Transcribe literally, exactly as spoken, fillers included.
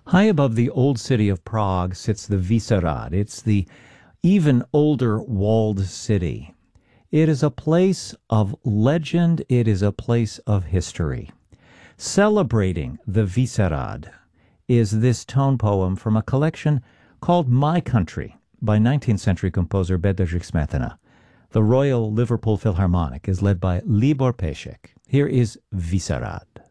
High above the old city of Prague sits the Vyšehrad. It's the even older walled city. It is a place of legend. It is a place of history. Celebrating the Vyšehrad is this tone poem from a collection called My Country by nineteenth century composer Bedřich Smetana. The Royal Liverpool Philharmonic is led by Libor Pešek. Here is Vyšehrad.